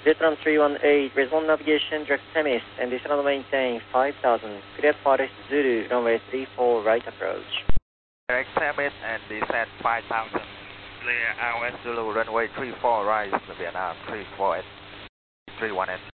Vietnam 318, resume navigation, direct Temis, and descend and maintain 5000. Clear Forest Zulu, runway 34, right approach. Direct Temis and descend 5000. Clear ROS Zulu, runway 34, right, Vietnam 348, 318.